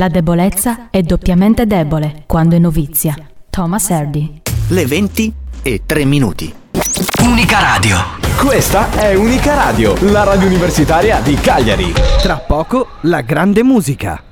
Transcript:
La debolezza è doppiamente debole quando è novizia. Thomas Hardy. Le 20:03. Unica Radio. Questa è Unica Radio, la radio universitaria di Cagliari. Tra poco la grande musica.